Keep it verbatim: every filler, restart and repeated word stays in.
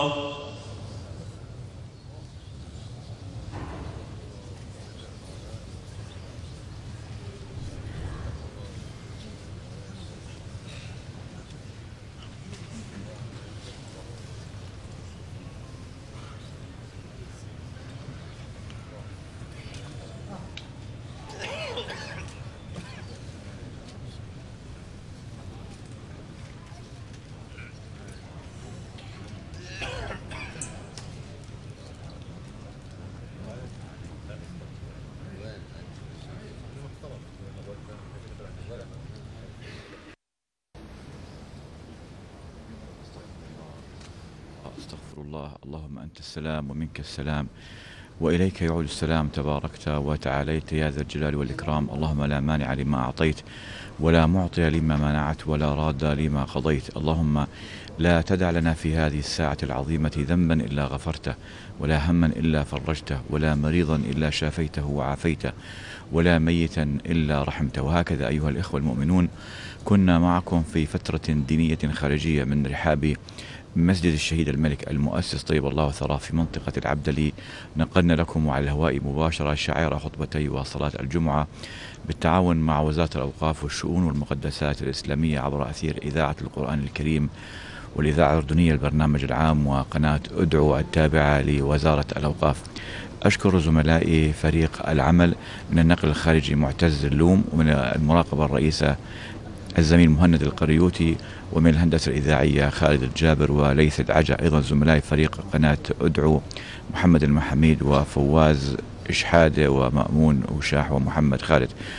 استغفر الله. اللهم أنت السلام ومنك السلام وإليك يعود السلام، تباركت وتعاليت يا ذا الجلال والإكرام. اللهم لا مانع لما أعطيت ولا معطي لما منعت ولا راد لما قضيت. اللهم لا تدع لنا في هذه الساعة العظيمة ذنبا إلا غفرته، ولا هما إلا فرجته، ولا مريضا إلا شافيته وعافيته، ولا ميتا إلا رحمته. وهكذا أيها الإخوة المؤمنون، كنا معكم في فترة دينية خارجية من رحاب مسجد الشهيد الملك المؤسس طيب الله ثراه في منطقة العبدلي. نقلنا لكم على الهواء مباشرة شعائر خطبتي وصلاة الجمعة بالتعاون مع وزارة الأوقاف والشؤون والمقدسات الإسلامية عبر أثير إذاعة القرآن الكريم والإذاعة الأردنية البرنامج العام وقناة أدعو التابعة لوزارة الأوقاف. أشكر زملائي فريق العمل من النقل الخارجي معتز اللوم، ومن المراقبة الرئيسة الزميل مهند القريوتي، ومن الهندسة الإذاعية خالد الجابر وليث العجا. أيضا زملائي فريق قناة أدعو محمد المحميد وفواز إشحادة ومأمون وشاح ومحمد خالد.